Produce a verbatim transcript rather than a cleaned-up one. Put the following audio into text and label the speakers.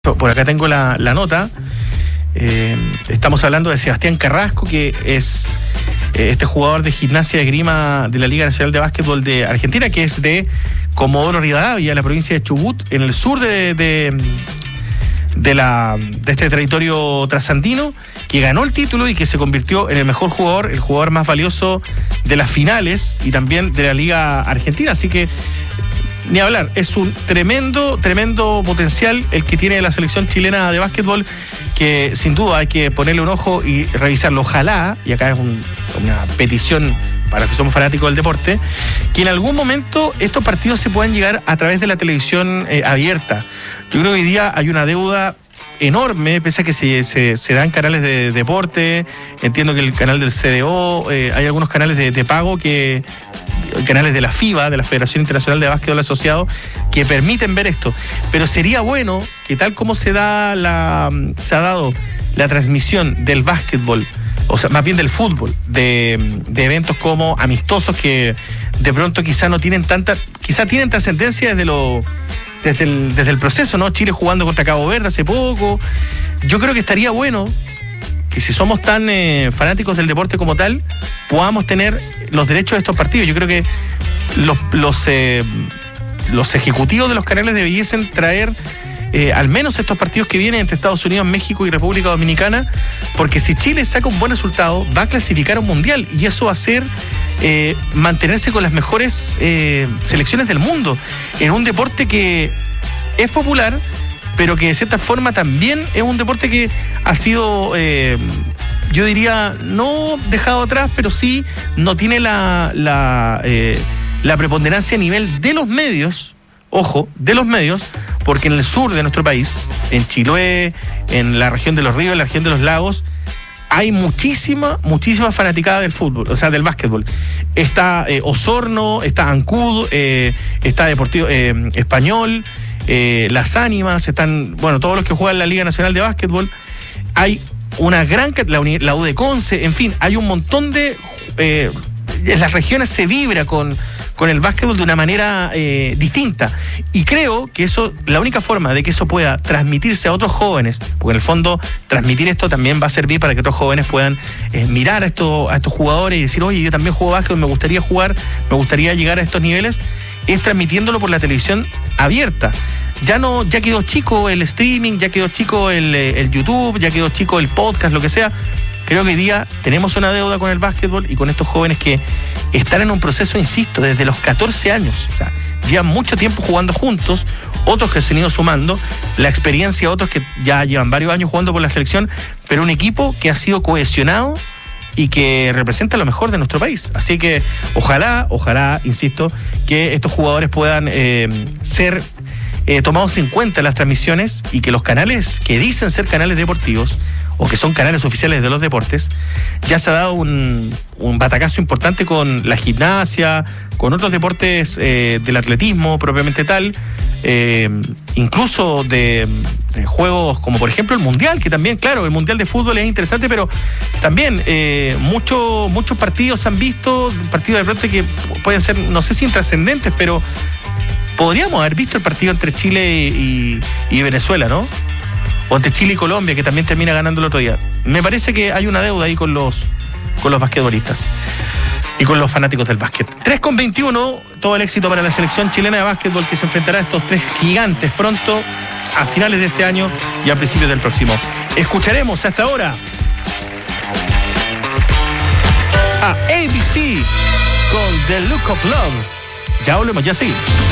Speaker 1: Por acá tengo la, la nota. Eh, estamos hablando de Sebastián Carrasco, que es eh, este jugador de Gimnasia de Grima de la Liga Nacional de Básquetbol de Argentina, que es de Comodoro Rivadavia, la provincia de Chubut, en el sur de, de, de, la, de este territorio trasandino, que ganó el título y que se convirtió en el mejor jugador, el jugador más valioso de las finales y también de la Liga Argentina. Así que ni hablar, es un tremendo, tremendo potencial el que tiene la selección chilena de básquetbol, que sin duda hay que ponerle un ojo y revisarlo. Ojalá, y acá es un, una petición para los que somos fanáticos del deporte, que en algún momento estos partidos se puedan llegar a través de la televisión eh, abierta. Yo creo que hoy día hay una deuda enorme, pese a que se, se, se dan canales de deporte. Entiendo que el canal del C D O, eh, hay algunos canales de, de pago que... canales de la FIBA, de la Federación Internacional de Básquetbol Asociado, que permiten ver esto. Pero sería bueno que, tal como se da la se ha dado la transmisión del básquetbol, o sea, más bien del fútbol, de, de eventos como amistosos que de pronto quizá no tienen tanta, quizá tienen trascendencia desde lo desde el, desde el proceso, ¿no? Chile jugando contra Cabo Verde hace poco. Yo creo que estaría bueno que, si somos tan eh, fanáticos del deporte como tal, podamos tener los derechos de estos partidos. Yo creo que los, los, eh, los ejecutivos de los canales debiesen traer eh, al menos estos partidos que vienen entre Estados Unidos, México y República Dominicana, porque si Chile saca un buen resultado, va a clasificar a un mundial, y eso va a ser eh, mantenerse con las mejores eh, selecciones del mundo, en un deporte que es popular, pero que de cierta forma también es un deporte que ha sido, eh, yo diría, no dejado atrás, pero sí no tiene la, la, eh, la preponderancia a nivel de los medios, ojo, de los medios, porque en el sur de nuestro país, en Chiloé, en la región de los ríos, en la región de los lagos, hay muchísima, muchísima fanaticada del fútbol, o sea, del básquetbol. Está eh, Osorno, está Ancud, eh, está Deportivo eh, Español, eh, Las Ánimas, están, bueno, todos los que juegan la Liga Nacional de Básquetbol. Hay una gran, la, la U de Conce, en fin, hay un montón de... Eh, en las regiones se vibra con, con el básquetbol de una manera eh, distinta. Y creo que eso, la única forma de que eso pueda transmitirse a otros jóvenes, porque en el fondo transmitir esto también va a servir para que otros jóvenes puedan eh, mirar a estos, a estos jugadores y decir, oye, yo también juego básquetbol, me gustaría jugar, me gustaría llegar a estos niveles, es transmitiéndolo por la televisión abierta. Ya no, ya quedó chico el streaming, ya quedó chico el, el YouTube, ya quedó chico el podcast, lo que sea. Creo que hoy día tenemos una deuda con el básquetbol y con estos jóvenes que están en un proceso, insisto, desde los catorce años. O sea, llevan mucho tiempo jugando juntos, otros que se han ido sumando, la experiencia de otros que ya llevan varios años jugando por la selección, pero un equipo que ha sido cohesionado y que representa lo mejor de nuestro país. Así que ojalá, ojalá, insisto, que estos jugadores puedan eh, ser eh, tomados en cuenta en las transmisiones, y que los canales que dicen ser canales deportivos o que son canales oficiales de los deportes, ya se ha dado un, un batacazo importante con la gimnasia, con otros deportes eh, del atletismo propiamente tal, eh, incluso de, de juegos como por ejemplo el Mundial, que también, claro, el Mundial de fútbol es interesante, pero también eh, mucho, muchos partidos se han visto, partidos de pronto que pueden ser, no sé si intrascendentes, pero podríamos haber visto el partido entre Chile y, y, y Venezuela, ¿no? O entre Chile y Colombia, que también termina ganando el otro día. Me parece que hay una deuda ahí con los, con los basquetbolistas y con los fanáticos del básquet. tres con veintiuno, todo el éxito para la selección chilena de básquetbol, que se enfrentará a estos tres gigantes pronto, a finales de este año y a principios del próximo. Escucharemos hasta ahora a A B C con The Look of Love. Ya volvemos, ya seguimos.